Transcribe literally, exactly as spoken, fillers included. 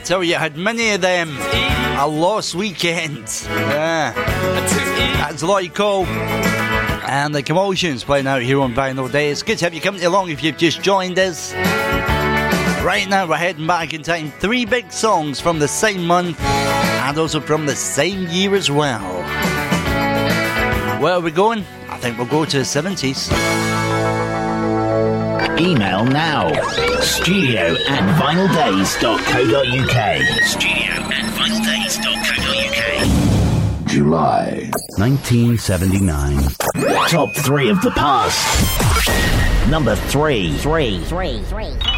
tell you, I had many of them. A lost weekend. Yeah. That's Lottie Cole and the Commotions playing out here on Vinyl Day. It's good to have you company along if you've just joined us. Right now we're heading back in time. Three big songs from the same month and also from the same year as well. Where are we going? I think we'll go to the seventies. Email now. Studio at vinyl days dot co dot uk. Studio at vinyl days dot co dot uk. July nineteen seventy-nine. Top three of the past. Number three. Three. Three. Three.